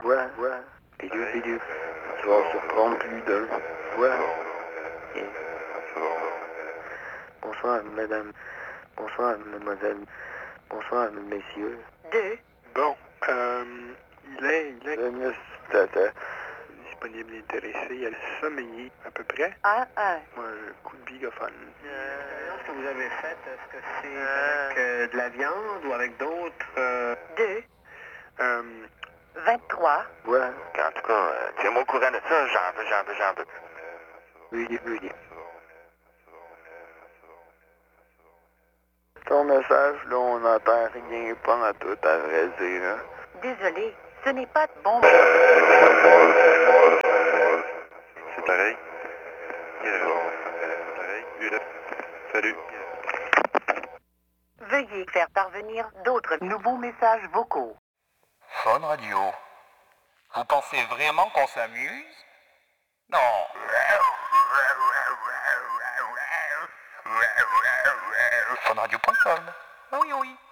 Ouais. Bidule. Tu vas en surprendre plus d'un. Ouais. Et... Bonsoir, madame. Bonsoir, mademoiselle. Bonsoir, messieurs. 2. Bon, il est Tata. disponible et intéressé. Il a le sommeiller, à peu près. 1. Moi, un coup de bigophone. Ce que vous avez fait, est-ce que c'est avec de la viande ou avec d'autres 2. Euh, 23. Ouais. En tout cas, tiens-moi au courant de ça, j'en veux. Veuillez. Ton message, là, on n'entend rien pendant tout, à vrai dire. Hein? Désolé, ce n'est pas de bon. C'est pareil. Salut. Veuillez faire parvenir d'autres nouveaux messages vocaux. Fun Radio. Vous pensez vraiment qu'on s'amuse? Non. Funradio.com. Oui.